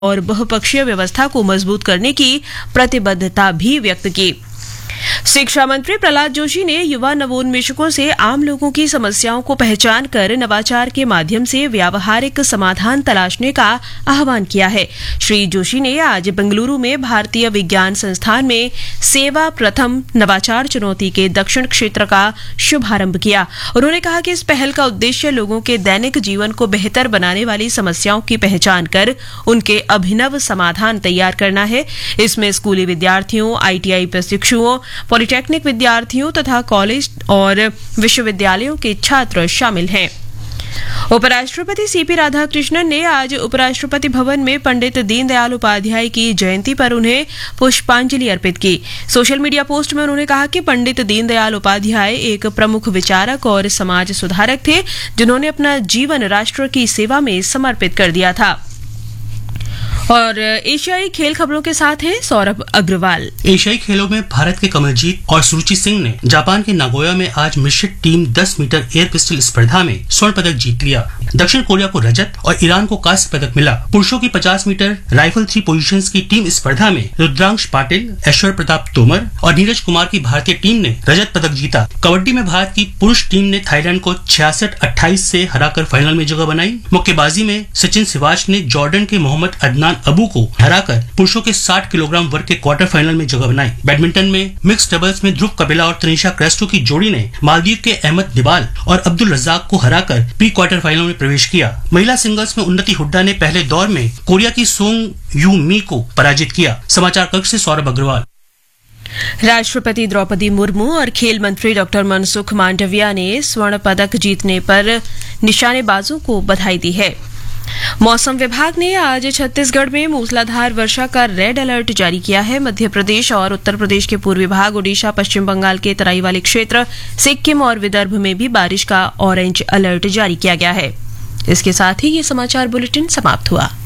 और बहुपक्षीय व्यवस्था को मजबूत करने की प्रतिबद्धता भी व्यक्त की। शिक्षा मंत्री प्रहलाद जोशी ने युवा नवोन्मेषकों से आम लोगों की समस्याओं को पहचान कर नवाचार के माध्यम से व्यावहारिक समाधान तलाशने का आह्वान किया है। श्री जोशी ने आज बेंगलुरु में भारतीय विज्ञान संस्थान में सेवा प्रथम नवाचार चुनौती के दक्षिण क्षेत्र का शुभारंभ किया। उन्होंने कहा कि इस पहल का उद्देश्य लोगों के दैनिक जीवन को बेहतर बनाने वाली समस्याओं की पहचान कर उनके अभिनव समाधान तैयार करना है। इसमें स्कूली विद्यार्थियों, ITI प्रशिक्षुओं, पॉलिटेक्निक विद्यार्थियों तथा कॉलेज और विश्वविद्यालयों के छात्र शामिल हैं। उपराष्ट्रपति CP राधाकृष्णन ने आज उपराष्ट्रपति भवन में पंडित दीनदयाल उपाध्याय की जयंती पर उन्हें पुष्पांजलि अर्पित की। सोशल मीडिया पोस्ट में उन्होंने कहा कि पंडित दीनदयाल उपाध्याय एक प्रमुख विचारक और समाज सुधारक थे, जिन्होंने अपना जीवन राष्ट्र की सेवा में समर्पित कर दिया था। और एशियाई खेल खबरों के साथ हैं सौरभ अग्रवाल। एशियाई खेलों में भारत के कमलजीत और सुरुचि सिंह ने जापान के नागोया में आज मिश्रित टीम 10 मीटर एयर पिस्टल स्पर्धा में स्वर्ण पदक जीत लिया। दक्षिण कोरिया को रजत और ईरान को कांस्य पदक मिला। पुरुषों की 50 मीटर राइफल 3 पोजीशंस की टीम स्पर्धा में रुद्रांश पाटिल, ऐश्वर्य प्रताप तोमर और नीरज कुमार की भारतीय टीम ने रजत पदक जीता। कबड्डी में भारत की पुरुष टीम ने थाईलैंड को 66-28 से हराकर फाइनल में जगह बनाई। मुक्केबाजी में सचिन सिवाच ने जॉर्डन के मोहम्मद अदनान अबू को हराकर पुरुषों के 60 किलोग्राम वर्ग के क्वार्टर फाइनल में जगह बनाई। बैडमिंटन में मिक्स डबल्स में ध्रुव कपिला और तनिषा क्रेस्टो की जोड़ी ने मालदीव के अहमद निबाल और अब्दुल रज्जाक को हराकर प्री क्वार्टर फाइनल में प्रवेश किया। महिला सिंगल्स में उन्नति हुड्डा ने पहले दौर में कोरिया की सोंग यू मी को पराजित किया। समाचार कक्ष से सौरभ अग्रवाल। राष्ट्रपति द्रौपदी मुर्मू और खेल मंत्री डॉ मनसुख मांडविया ने स्वर्ण पदक जीतने पर निशानेबाजों को बधाई दी है। मौसम विभाग ने आज छत्तीसगढ़ में मूसलाधार वर्षा का रेड अलर्ट जारी किया है। मध्य प्रदेश और उत्तर प्रदेश के पूर्वी भाग, ओडिशा, पश्चिम बंगाल के तराई वाले क्षेत्र, सिक्किम और विदर्भ में भी बारिश का ऑरेंज अलर्ट जारी किया गया है। इसके साथ ही ये समाचार बुलेटिन समाप्त हुआ।